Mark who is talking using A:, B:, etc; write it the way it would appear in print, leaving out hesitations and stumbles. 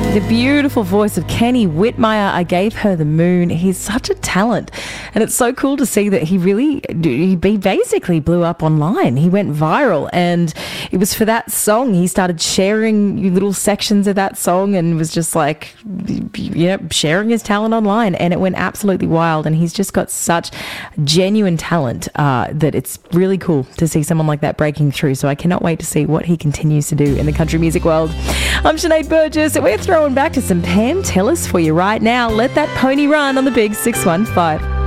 A: The beautiful voice of Kenny Whitmire, I Gave Her the Moon. He's such a talent. And it's so cool to see that he basically blew up online. He went viral, and it was for that song. He started sharing little sections of that song and was just like, sharing his talent online. And it went absolutely wild. And he's just got such genuine talent that it's really cool to see someone like that breaking through. So I cannot wait to see what he continues to do in the country music world. I'm Sinead Burgess. We're throwing back to some Pam Tillis for you right now. Let That Pony Run on the Big 615.